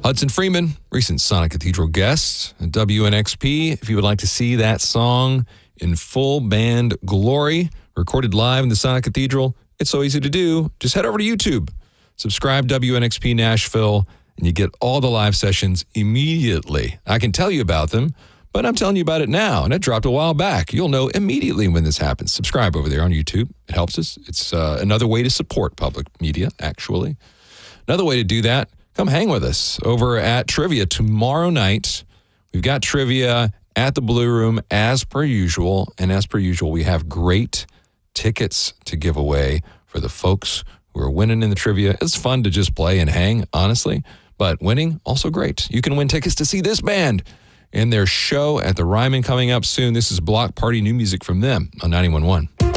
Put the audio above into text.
Hudson Freeman, recent Sonic Cathedral guest at WNXP. If you would like to see that song in full band glory, recorded live in the Sonic Cathedral, it's so easy to do. Just head over to YouTube, subscribe WNXP Nashville, and you get all the live sessions immediately. I can tell you about them, but I'm telling you about it now, and it dropped a while back. You'll know immediately when this happens. Subscribe over there on YouTube. It helps us. It's another way to support public media, actually. Another way to do that, come hang with us over at Trivia tomorrow night. We've got trivia at the Blue Room as per usual. And as per usual, we have great tickets to give away for the folks who are winning in the trivia. It's fun to just play and hang, honestly. But winning, also great. You can win tickets to see this band and their show at the Ryman coming up soon. This is Block Party, new music from them on 91.1.